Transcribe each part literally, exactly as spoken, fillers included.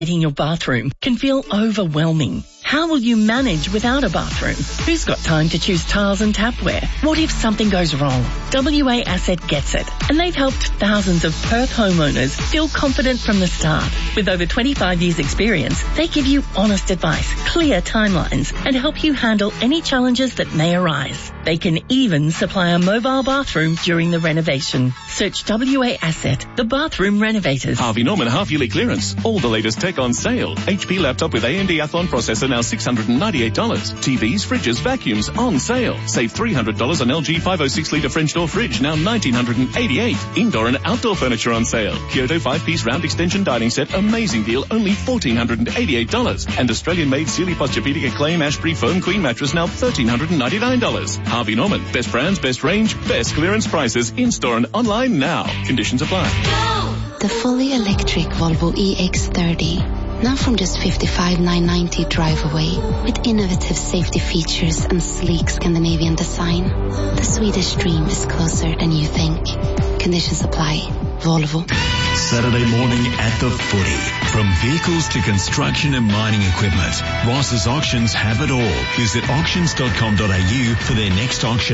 In your bathroom can feel overwhelming. How will you manage without a bathroom? Who's got time to choose tiles and tapware? What if something goes wrong? W A Asset gets it, and they've helped thousands of Perth homeowners feel confident from the start. With over twenty-five years experience, they give you honest advice, clear timelines, and help you handle any challenges that may arise. They can even supply a mobile bathroom during the renovation. Search W A Asset, the bathroom renovators. Harvey Norman half-yearly clearance. All the latest tech on sale. H P laptop with A M D Athlon processor now six hundred ninety-eight dollars. T Vs, fridges, vacuums on sale. Save three hundred dollars on L G five oh six litre French door fridge, now one thousand nine hundred eighty-eight dollars. Indoor and outdoor furniture on sale. Kyoto five-piece round extension dining set, amazing deal, only one thousand four hundred eighty-eight dollars. And Australian-made Sealy Posturepedic Acclaim Ashbury foam queen mattress, now one thousand three hundred ninety-nine dollars. Harvey Norman, best brands, best range, best clearance prices, in-store and online now. Conditions apply. The fully electric Volvo E X thirty. Now from just fifty-five thousand nine hundred ninety drive away, with innovative safety features and sleek Scandinavian design. The Swedish dream is closer than you think. Conditions apply. Volvo. Saturday morning at the footy. From vehicles to construction and mining equipment, Ross's Auctions have it all. Visit auctions dot com dot a u for their next auction.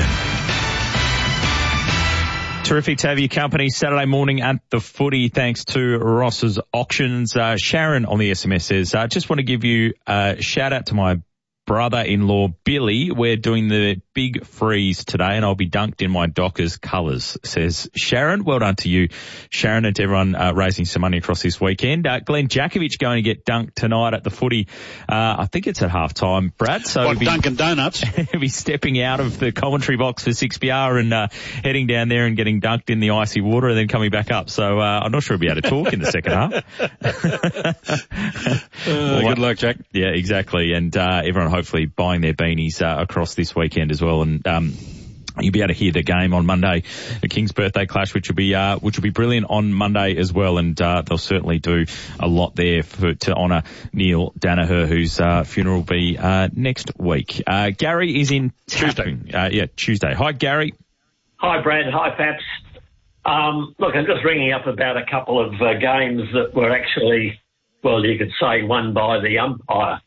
Terrific to have your company Saturday morning at the footy. Thanks to Ross's Auctions. Uh, Sharon on the S M S says, I uh, just want to give you a shout out to my brother-in-law, Billy. We're doing the big freeze today and I'll be dunked in my Dockers colours, says Sharon. Well done to you, Sharon, and to everyone uh, raising some money across this weekend. Uh, Glenn Jakovic going to get dunked tonight at the footy. Uh, I think it's at half-time, Brad. So like Dunkin' Donuts. He'll be stepping out of the commentary box for six P R and uh, heading down there and getting dunked in the icy water and then coming back up. So uh, I'm not sure he'll be able to talk in the second half. uh, good luck, Jack. Yeah, exactly. And uh, everyone hopefully buying their beanies uh, across this weekend as well. And um, you'll be able to hear the game on Monday, the King's birthday clash, which will be uh, which will be brilliant on Monday as well. And uh, they'll certainly do a lot there for, to honour Neil Danaher, whose uh, funeral will be uh, next week. Uh, Gary is in Tuesday. Uh, yeah, Tuesday. Hi, Gary. Hi, Brad. Hi, Paps. Um, look, I'm just ringing up about a couple of uh, games that were actually, well, you could say won by the umpire.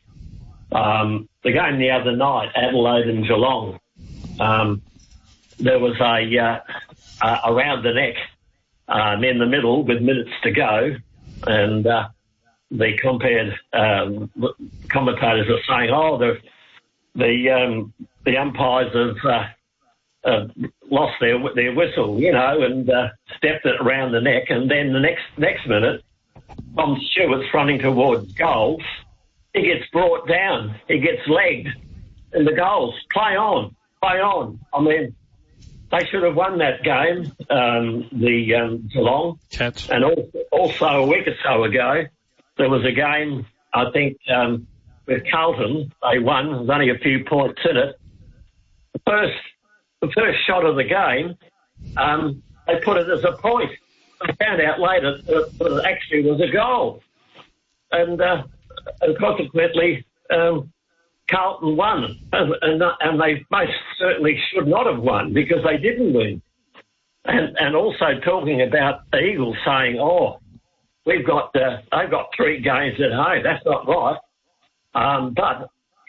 Um, the game the other night, Adelaide and Geelong, um, there was a uh, uh, around the neck um, in the middle with minutes to go, and uh, the compared um, commentators are saying, "Oh, the the um, the umpires have uh, uh, lost their their whistle, you know, and uh, stepped it around the neck." And then the next next minute, Tom Stewart's running towards goals. He gets brought down. He gets legged, and the goals play on, play on. I mean, they should have won that game, um, the um, Geelong. Cats. And also, also a week or so ago, there was a game, I think, um, with Carlton. They won. There's only a few points in it. The first, the first shot of the game, um, they put it as a point. I found out later that it actually was a goal. And, uh, and consequently, um, Carlton won, and, and, and they most certainly should not have won because they didn't win. And, and also talking about the Eagles saying, "Oh, we've got uh, they've got three games at home." That's not right. Um, but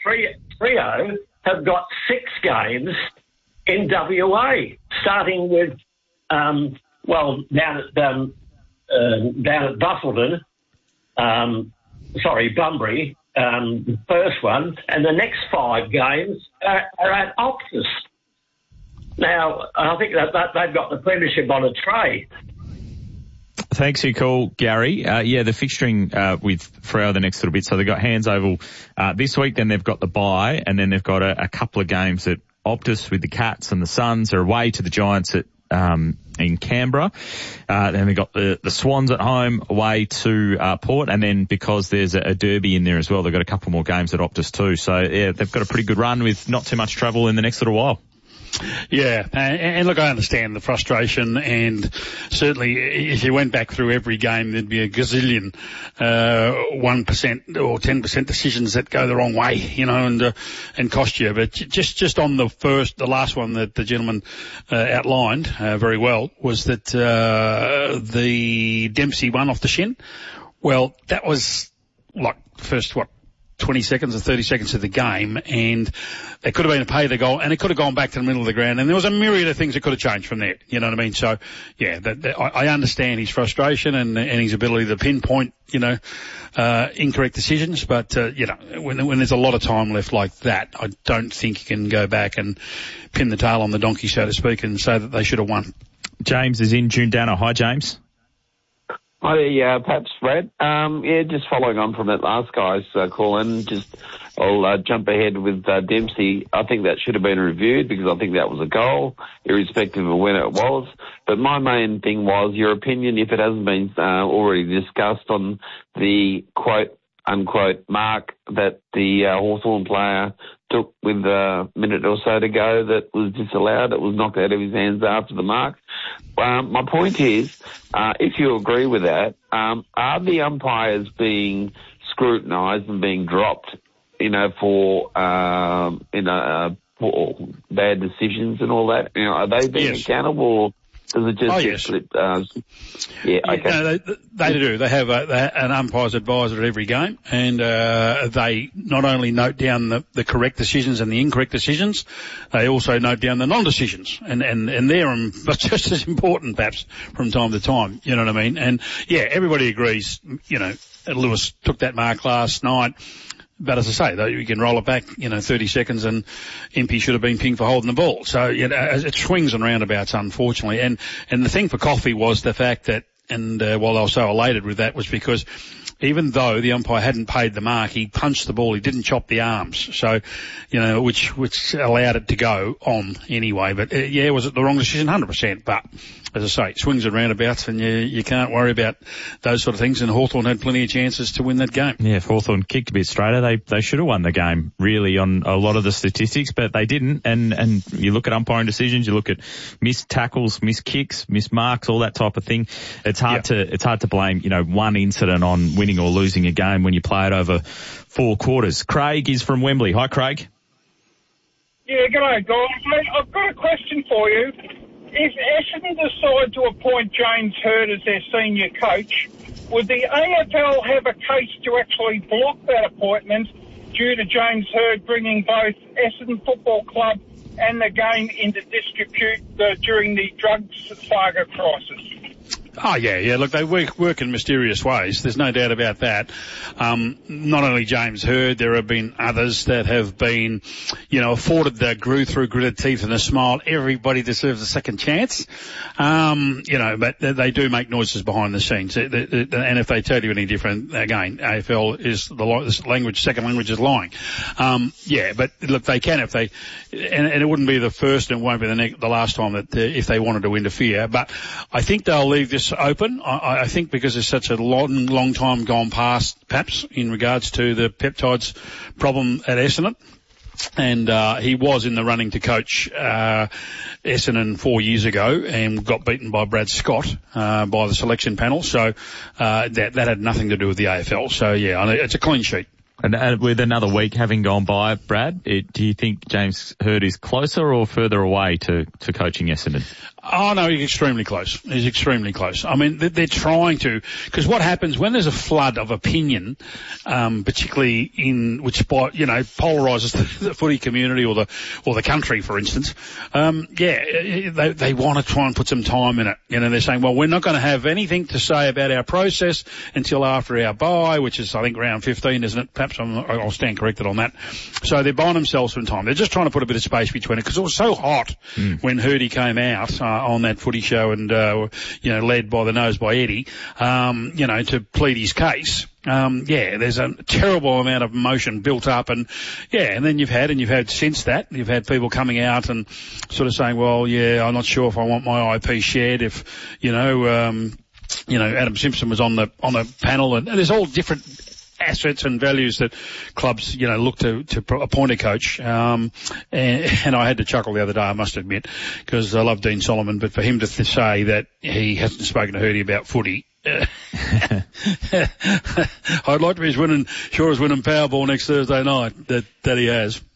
Freo have got six games in W A, starting with um, well down at um, uh, down at Busselton. Um, sorry, Bunbury. Um, the first one, and the next five games are, are at Optus. Now, I think that, that they've got the premiership on a tray. Thanks for your call, Gary. Uh, yeah, the fixturing uh, with Freo the next little bit. So they've got Hands Oval uh, this week, then they've got the bye, and then they've got a, a couple of games at Optus with the Cats and the Suns. They're away to the Giants at um in Canberra. Uh, then they've got the, the Swans at home, away to uh, Port, and then because there's a, a derby in there as well, they've got a couple more games at Optus too. So, yeah, they've got a pretty good run with not too much travel in the next little while. Yeah, and, and look, I understand the frustration, and certainly if you went back through every game, there'd be a gazillion uh, one percent or ten percent decisions that go the wrong way, you know, and uh, and cost you. But just just on the first, the last one that the gentleman uh, outlined uh, very well was that uh, the Dempsey one off the shin. Well, that was like first, what, twenty seconds or thirty seconds of the game, and they could have been a pay the goal, and it could have gone back to the middle of the ground, and there was a myriad of things that could have changed from there. You know what I mean? So, yeah, that, that, I, I understand his frustration and, and his ability to pinpoint, you know, uh, incorrect decisions, but, uh, you know, when, when there's a lot of time left like that, I don't think you can go back and pin the tail on the donkey, so to speak, and say that they should have won. James is in Jundanna. Hi, James. Hi, uh, perhaps Brad. Um, yeah, just following on from that last guy's uh, call in, just I'll uh, jump ahead with uh, Dempsey. I think that should have been reviewed because I think that was a goal, irrespective of when it was. But my main thing was your opinion, if it hasn't been uh, already discussed, on the quote unquote mark that the uh, Hawthorn player took with a minute or so to go that was disallowed. It was knocked out of his hands after the mark. Um, my point is, uh, if you agree with that, um, are the umpires being scrutinised and being dropped, you know, for, um, you know, uh, for bad decisions and all that? You know, are they being yes. accountable? Or does it just oh, get yes. slipped? Uh, yeah, okay. Yeah, no, they, they do. They have, a, they have an umpire's advisor at every game, and uh, they not only note down the, the correct decisions and the incorrect decisions, they also note down the non-decisions, and, and, and they're um, just as important, perhaps, from time to time. You know what I mean? And, yeah, everybody agrees, you know, Lewis took that mark last night. But as I say, though, you can roll it back, you know, thirty seconds, and M P should have been pinged for holding the ball. So, you know, it swings and roundabouts, unfortunately. And, and the thing for Coffey was the fact that, and uh, while I was so elated with that, was because even though the umpire hadn't paid the mark, he punched the ball. He didn't chop the arms. So, you know, which, which allowed it to go on anyway. But, uh, yeah, was it the wrong decision? one hundred percent. But, as I say, swings and roundabouts, and you, you can't worry about those sort of things. And Hawthorn had plenty of chances to win that game. Yeah, if Hawthorn kicked a bit straighter, they, they should have won the game, really, on a lot of the statistics, but they didn't. And, and you look at umpiring decisions, you look at missed tackles, missed kicks, missed marks, all that type of thing. It's hard yep. to, it's hard to blame, you know, one incident on winning or losing a game when you play it over four quarters. Craig is from Wembley. Hi, Craig. Yeah, g'day, guys. Mate, I've got a question for you. If Essendon decide to appoint James Hird as their senior coach, would the A F L have a case to actually block that appointment due to James Hird bringing both Essendon Football Club and the game into disrepute uh, during the drugs saga crisis? Oh, yeah, yeah. Look, they work, work in mysterious ways. There's no doubt about that. Um, not only James Hird, there have been others that have been, you know, afforded the grew through gritted teeth and a smile. Everybody deserves a second chance. Um, you know, but they do make noises behind the scenes. And if they tell you any different, again, A F L is the language, second language is lying. Um, yeah, but look, they can if they, and, and it wouldn't be the first and it won't be the, ne- the last time that uh, if they wanted to interfere. But I think they'll leave this open. I, I think because there's such a long, long time gone past, perhaps, in regards to the peptides problem at Essendon. And, uh, he was in the running to coach, uh, Essendon four years ago and got beaten by Brad Scott, uh, by the selection panel. So, uh, that, that had nothing to do with the A F L. So yeah, it's a clean sheet. And uh, with another week having gone by, Brad, it, do you think James Hird is closer or further away to, to coaching Essendon? Oh, no, he's extremely close. He's extremely close. I mean, they're trying to, because what happens when there's a flood of opinion, um, particularly in, which, you know, polarises the, the footy community or the, or the country, for instance, um, yeah, they, they want to try and put some time in it. You know, they're saying, well, we're not going to have anything to say about our process until after our bye, which is, I think, round fifteen, isn't it? Perhaps I'm, I'll stand corrected on that. So they're buying themselves some time. They're just trying to put a bit of space between it because it was so hot mm. when Hirdy came out, uh, on that footy show and, uh, you know, led by the nose by Eddie, um, you know, to plead his case. Um, yeah, there's a terrible amount of emotion built up and, yeah, and then you've had, and you've had since that, you've had people coming out and sort of saying, well, yeah, I'm not sure if I want my I P shared if, you know, um, you know, Adam Simpson was on the, on the panel and, and there's all different assets and values that clubs, you know, look to, to appoint a coach. Um, and, and I had to chuckle the other day, I must admit, because I love Dean Solomon, but for him to th- say that he hasn't spoken to Hirdy about footy, I'd like to be as winning, sure as winning Powerball next Thursday night that, that he has.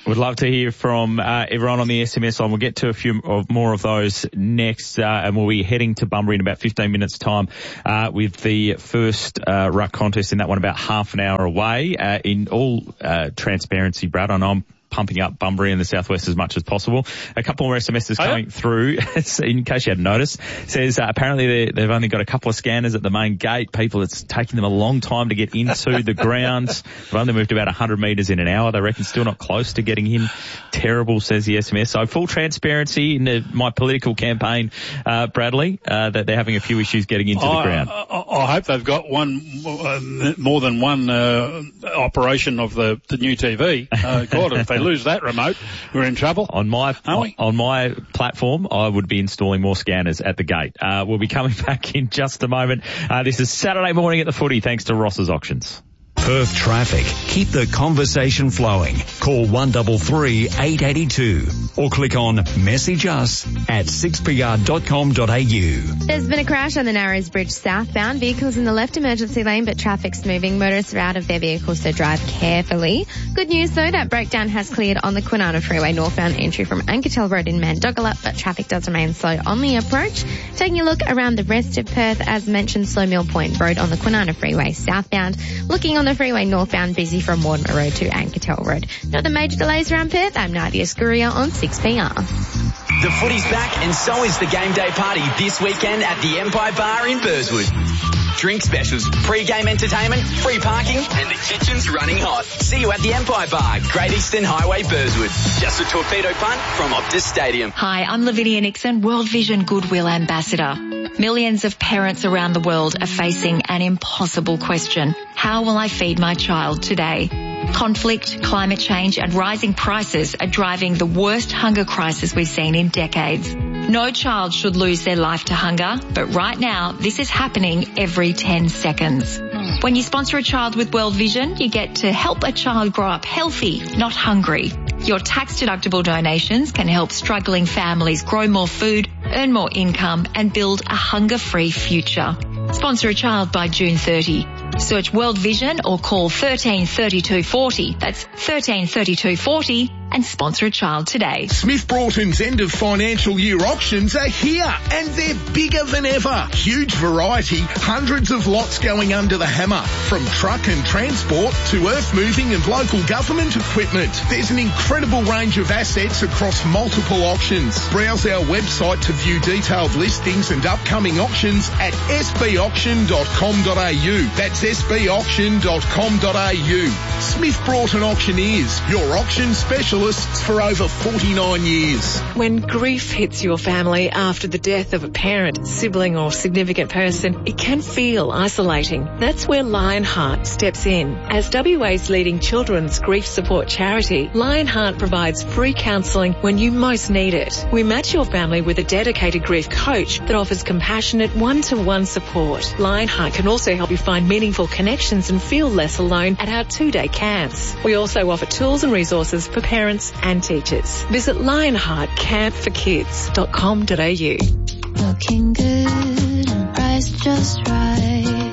We'd love to hear from uh, everyone on the S M S line. We'll get to a few of more of those next, uh, and we'll be heading to Bunbury in about fifteen minutes' time uh, with the first uh, ruck contest in that one about half an hour away. Uh, in all uh, transparency, Brad, I know I'm pumping up Bunbury in the southwest as much as possible. A couple more S M Ses coming oh, yeah. through, in case you hadn't noticed. Says uh, apparently they've only got a couple of scanners at the main gate. People, it's taking them a long time to get into the grounds. They've only moved about one hundred metres in an hour. They reckon still not close to getting in. Terrible, says the S M S. So full transparency in the, my political campaign, uh, Bradley, uh, that they're having a few issues getting into I, the ground. I, I hope they've got one, uh, more than one uh, operation of the, the new T V. Uh, God, if they lose that remote, we're in trouble. On my on, on my platform, I would be installing more scanners at the gate. Uh, we'll be coming back in just a moment. Uh, this is Saturday morning at the footy, thanks to Ross's Auctions. Perth traffic. Keep the conversation flowing. Call one three three, eight eight two or click on message us at six p r dot com dot a u. There's been a crash on the Narrows Bridge southbound. Vehicles in the left emergency lane, but traffic's moving. Motorists are out of their vehicles, so drive carefully. Good news though, that breakdown has cleared on the Kwinana Freeway northbound entry from Anketel Road in Mandogalup, but traffic does remain slow on the approach. Taking a look around the rest of Perth, as mentioned, slow Mill Point Road on the Kwinana Freeway southbound. Looking on the freeway northbound, busy from Mortimer Road to Anketel Road. Not the major delays around Perth. I'm Nadia Scuria on six P R. The footy's back and so is the game day party this weekend at the Empire Bar in Burswood. Drink specials, pre-game entertainment, free parking, and the kitchen's running hot. See you at the Empire Bar, Great Eastern Highway, Burswood. Just a torpedo punt from Optus Stadium. Hi, I'm Lavinia Nixon, World Vision Goodwill Ambassador. Millions of parents around the world are facing an impossible question. How will I feed my child today? Conflict, climate change and rising prices are driving the worst hunger crisis we've seen in decades. No child should lose their life to hunger, but right now this is happening every ten seconds. When you sponsor a child with World Vision, you get to help a child grow up healthy, not hungry. Your tax-deductible donations can help struggling families grow more food, earn more income and build a hunger-free future. Sponsor a child by June thirtieth. Search World Vision or call one three three two four zero. That's one three three two four zero and sponsor a child today. Smith Broughton's end of financial year auctions are here and they're bigger than ever. Huge variety, hundreds of lots going under the hammer. From truck and transport to earth moving and local government equipment. There's an incredible range of assets across multiple auctions. Browse our website to view detailed listings and upcoming auctions at s b auction dot com dot a u. That's s b auction dot com dot a u. Smith Broughton Auctioneers, your auction specialists for over forty-nine years. When grief hits your family after the death of a parent, sibling or significant person, it can feel isolating. That's where Lionheart steps in. As W A's leading children's grief support charity, Lionheart provides free counselling when you most need it. We match your family with a dedicated grief coach that offers compassionate one-to-one support. Lionheart can also help you find meaningful connections and feel less alone at our two-day camps. We also offer tools and resources for parents and teachers. Visit lionheart camp for kids dot com dot a u. Looking good and priced just right.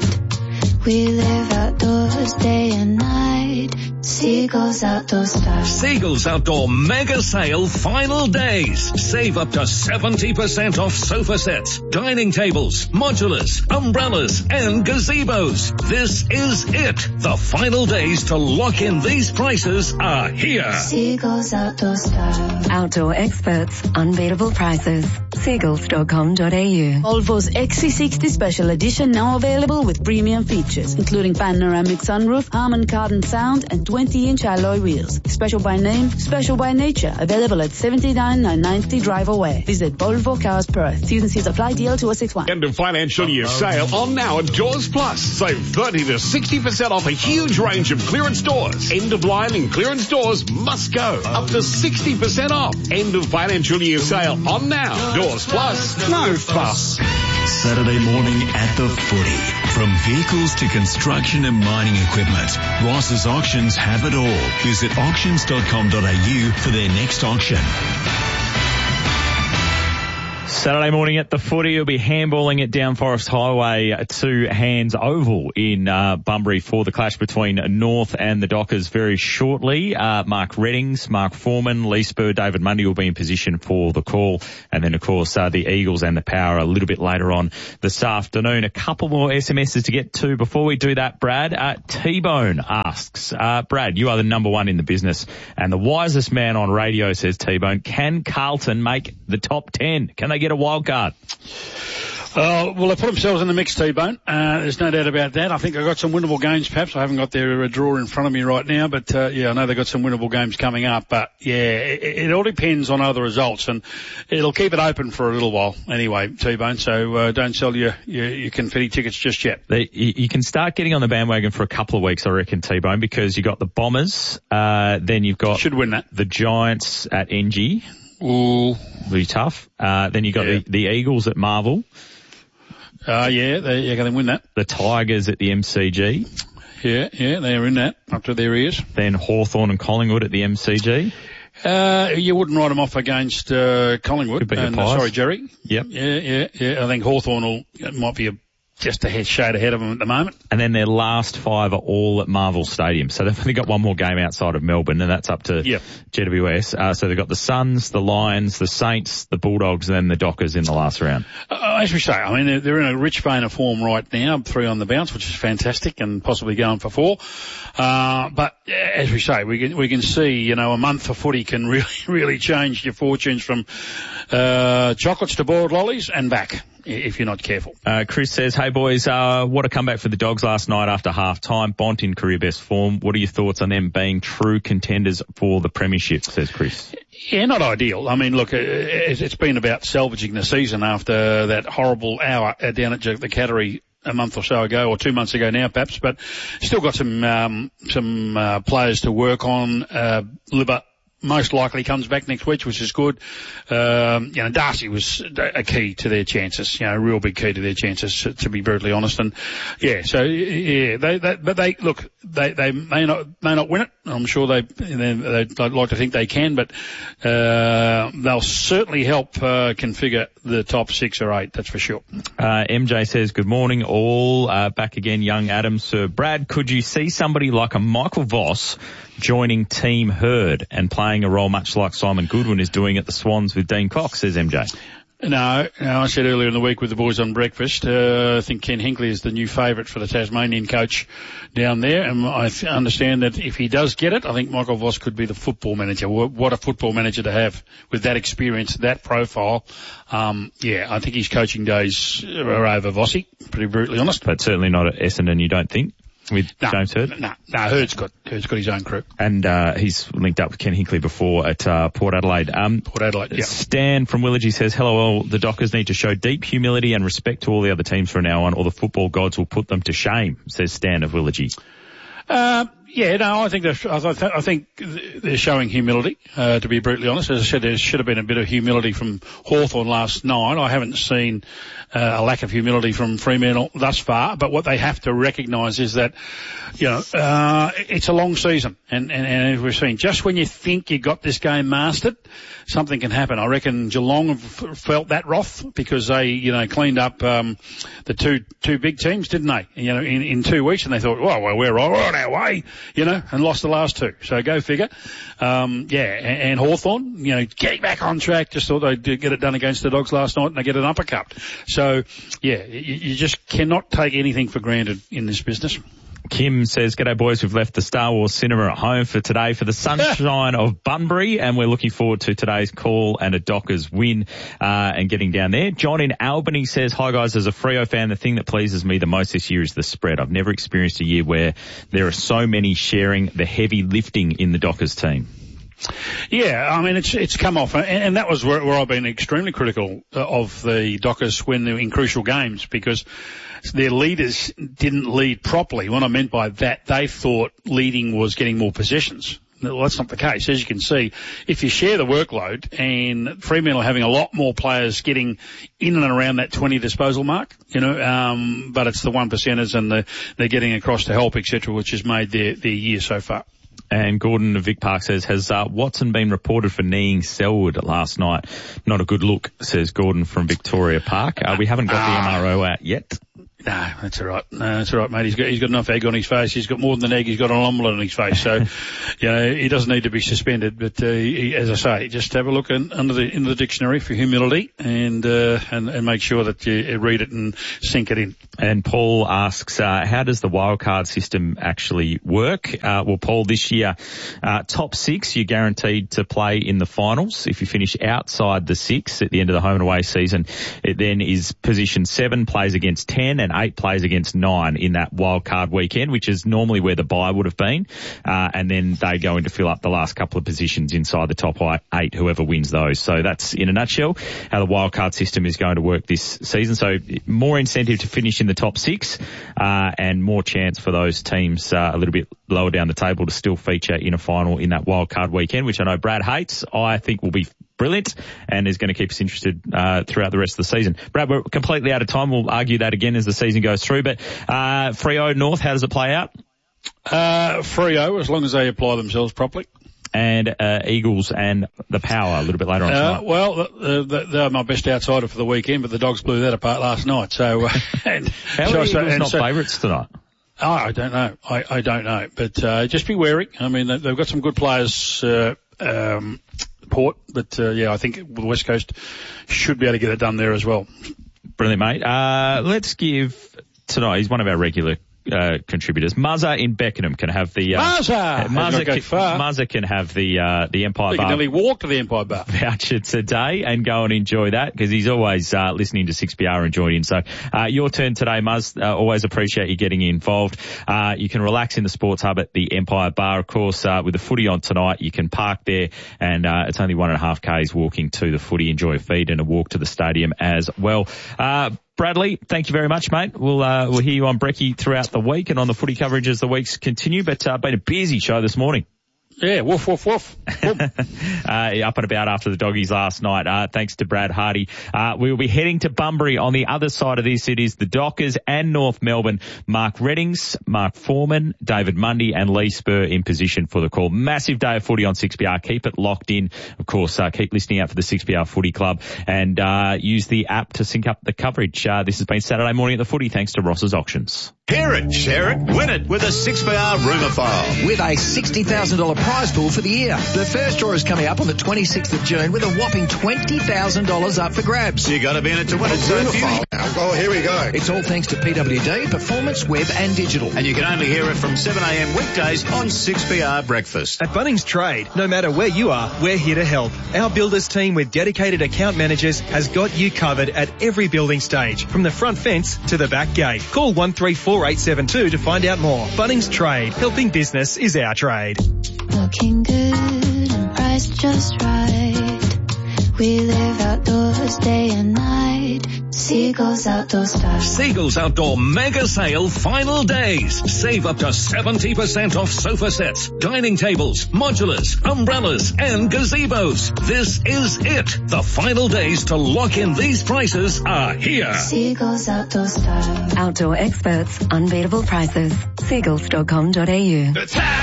We live outdoors day and night. Seagulls Outdoor Style. Seagulls Outdoor Mega Sale Final Days. Save up to seventy percent off sofa sets, dining tables, modulars, umbrellas and gazebos. This is it. The final days to lock in these prices are here. Seagulls Outdoor Style. Outdoor experts, unbeatable prices. Seagulls dot com dot a u. Volvo's X C sixty Special Edition now available with premium features, including panoramic sunroof, Harman Kardon sound and twenty inch alloy wheels. Special by name, special by nature. Available at seventy-nine nine ninety Drive Away. Visit Volvo Cars Perth. T's and C's apply. D L two oh six one. End of financial year sale on now at Doors Plus. Save thirty to sixty percent off a huge range of clearance doors. End of line and clearance doors must go. Up to sixty percent off. End of financial year sale on now. Doors Plus. No fuss. Saturday morning at the footy. From vehicles to construction and mining equipment, Ross's Auctions have it all. Visit auctions dot com dot a u for their next auction. Saturday morning at the footy, you'll be handballing at Down Forest Highway to Hands Oval in uh, Bunbury for the clash between North and the Dockers very shortly. Uh, Mark Reddings, Mark Foreman, Lee Spur, David Mundy will be in position for the call. And then, of course, uh, the Eagles and the Power a little bit later on this afternoon. A couple more S M Ses to get to. Before we do that, Brad, uh, T-Bone asks, uh, Brad, you are the number one in the business and the wisest man on radio, says T-Bone. Can Carlton make the top ten? Can they get a wild card? Uh, well, they put themselves in the mix, T-Bone. Uh, there's no doubt about that. I think they've got some winnable games, perhaps. I haven't got their uh, draw in front of me right now, but, uh, yeah, I know they've got some winnable games coming up. But, yeah, it, it all depends on other results, and it'll keep it open for a little while anyway, T-Bone. So uh, don't sell your, your, your confetti tickets just yet. They, you can start getting on the bandwagon for a couple of weeks, I reckon, T-Bone, because you've got the Bombers, uh, then you've got Should win that. the Giants at N G. Ooh. Be tough. Uh, then you've got Yeah. the, the Eagles at Marvel. Uh, yeah, they, yeah, they win that. The Tigers at the M C G. Yeah, yeah, they're in that, up to their ears. Then Hawthorn and Collingwood at the M C G. Uh, you wouldn't write them off against, uh, Collingwood. Could be your and, uh, Pies. sorry, Jerry. Yep. Yeah, yeah, yeah. I think Hawthorn will, it might be a, just a head shade ahead of them at the moment. And then their last five are all at Marvel Stadium. So they've only got one more game outside of Melbourne, and that's up to Yep. G W S. Uh, so they've got the Suns, the Lions, the Saints, the Bulldogs, and then the Dockers in the last round. Uh, as we say, I mean, they're, they're in a rich vein of form right now, three on the bounce, which is fantastic, and possibly going for four. Uh, but uh, as we say, we can, we can see, you know, a month for footy can really, really change your fortunes from, uh, chocolates to boiled lollies and back, if you're not careful. Uh, Chris says, hey boys, uh, what a comeback for the Dogs last night after half time. Bont in career best form. What are your thoughts on them being true contenders for the premiership, says Chris? Yeah, not ideal. I mean, look, it's it's been about salvaging the season after that horrible hour down at the Cattery a month or so ago, or two months ago now perhaps, but still got some, um, some, uh, players to work on. Uh, Libba most likely comes back next week, which is good. Um, you know, Darcy was a key to their chances, you know, a real big key to their chances, to, to be brutally honest. And yeah, so yeah, they, they, but they, look, they, they may not, may not win it. I'm sure they, they, they'd like to think they can, but, uh, they'll certainly help, uh, configure the top six or eight, that's for sure. Uh, M J says, good morning all, uh, back again, young Adam. Sir Brad, could you see somebody like a Michael Voss joining Team Herd and playing a role much like Simon Goodwin is doing at the Swans with Dean Cox, says M J? No, no, I said earlier in the week with the boys on breakfast, uh, I think Ken Hinkley is the new favourite for the Tasmanian coach down there, and I th- understand that if he does get it, I think Michael Voss could be the football manager. What a football manager to have with that experience, that profile. Um, yeah, I think his coaching days are over Vossi, pretty brutally honest. But certainly not at Essendon, you don't think? With no, James Hurd? No, no, Hurd's got, Hurd's got his own crew. And, uh, he's linked up with Ken Hinkley before at, uh, Port Adelaide. Um, Port Adelaide, yeah. Stan from Willagee says, hello all, the Dockers need to show deep humility and respect to all the other teams from now on, or the football gods will put them to shame, says Stan of Willagee. Uh, yeah, no, I think they're, I, th- I think they're showing humility, uh, to be brutally honest. As I said, there should have been a bit of humility from Hawthorn last night. I haven't seen, uh, a lack of humility from Fremantle thus far, but what they have to recognise is that, you know, uh, it's a long season, and, and, and as we've seen, just when you think you got this game mastered, something can happen. I reckon Geelong have felt that wrath because they, you know, cleaned up, um, the two, two big teams, didn't they? You know, in, in two weeks, and they thought, well, well we're all on our way, you know, and lost the last two. So go figure. Um, yeah, and, and Hawthorn, you know, getting back on track, just thought they'd get it done against the Dogs last night and they get an uppercut. So, yeah, you, you just cannot take anything for granted in this business. Kim says, g'day boys, we've left the Star Wars cinema at home for today for the sunshine of Bunbury, and we're looking forward to today's call and a Dockers win, uh, and getting down there. John in Albany says, hi guys, as a Freo fan, the thing that pleases me the most this year is the spread. I've never experienced a year where there are so many sharing the heavy lifting in the Dockers team. Yeah, I mean, it's it's come off, and, and that was where, where I've been extremely critical of the Dockers when they're in crucial games, because their leaders didn't lead properly. What I meant by that, they thought leading was getting more possessions. Well, that's not the case. As you can see, if you share the workload, and Fremantle are having a lot more players getting in and around that twenty disposal mark, you know, um, but it's the one percenters and the, they're getting across to help, et cetera, which has made their, their year so far. And Gordon of Vic Park says, has uh, Watson been reported for kneeing Selwood last night? Not a good look, says Gordon from Victoria Park. Uh, we haven't got the M R O out yet. No, that's all right. No, that's all right, mate. He's got he's got enough egg on his face. He's got more than an egg. He's got an omelette on his face. So, you know, he doesn't need to be suspended. But uh, he, as I say, just have a look in, under the in the dictionary for humility and uh, and and make sure that you read it and sink it in. And Paul asks, uh, how does the wildcard system actually work? Uh, well, Paul, this year, uh, top six, you're guaranteed to play in the finals. If you finish outside the six at the end of the home and away season, it then is position seven plays against ten and eight plays against nine in that wildcard weekend, which is normally where the bye would have been. Uh, and then they go in to fill up the last couple of positions inside the top eight, whoever wins those. So that's, in a nutshell, how the wildcard system is going to work this season. So more incentive to finish in the top six, uh, and more chance for those teams uh, a little bit lower down the table to still feature in a final in that wildcard weekend, which I know Brad hates. I think will be brilliant and is going to keep us interested uh, throughout the rest of the season. Brad, we're completely out of time. We'll argue that again as the season goes through. But uh, Freo North, how does it play out? Uh, Freo, as long as they apply themselves properly. And uh, Eagles and the Power a little bit later on tonight. Uh, well, uh, they're my best outsider for the weekend, but the Dogs blew that apart last night. So, uh, and how so, are the so, Eagles not so, favourites tonight? Oh, I don't know. I, I don't know. But uh, just be wary. I mean, they've got some good players, uh, um, Port, but uh, yeah, I think the West Coast should be able to get it done there as well. Brilliant, mate. Uh, let's give tonight, he's one of our regular Uh, contributors. Muzza in Beckenham can have the, uh, Muzza! Muzza can, Muzza can have the, uh, the Empire he Bar. He can nearly walk to the Empire Bar voucher today and go and enjoy that because he's always, uh, listening to six P R and joining. So, uh, your turn today, Muzz. Uh, always appreciate you getting involved. Uh, you can relax in the Sports Hub at the Empire Bar. Of course, uh, with the footy on tonight, you can park there and, uh, it's only one and a half Ks walking to the footy, enjoy a feed and a walk to the stadium as well. Uh, Bradley, thank you very much, mate. We'll uh, we'll hear you on Brekkie throughout the week and on the footy coverage as the weeks continue. But uh, been a busy show this morning. Yeah, woof, woof, woof. uh, up and about after the doggies last night. Uh, thanks to Brad Hardy. Uh, we will be heading to Bunbury. On the other side of this, it is the Dockers and North Melbourne. Mark Reddings, Mark Foreman, David Mundy and Lee Spur in position for the call. Massive day of footy on six P R. Keep it locked in. Of course, uh, keep listening out for the six P R Footy Club and uh, use the app to sync up the coverage. Uh, this has been Saturday morning at the footy thanks to Ross's Auctions. Hear it, share it, win it with a six P R rumour file. With a sixty thousand dollars prize pool for the year. The first draw is coming up on the twenty-sixth of June with a whopping twenty thousand dollars up for grabs. You got to be in it to win it. So few. Oh, here we go. It's all thanks to P W D, Performance, Web and Digital. And you can only hear it from seven a m weekdays on six P R Breakfast. At Bunnings Trade, no matter where you are, we're here to help. Our builders team with dedicated account managers has got you covered at every building stage, from the front fence to the back gate. Call one three four eight seven two to find out more. Bunnings Trade, helping business is our trade. Looking good and priced just right. We live outdoors day and night. Seagulls Outdoor Style. Seagulls Outdoor Mega Sale Final Days. Save up to seventy percent off sofa sets, dining tables, modulars, umbrellas and gazebos. This is it. The final days to lock in these prices are here. Seagulls Outdoor Style. Outdoor experts, unbeatable prices. Seagulls dot com dot a u. It's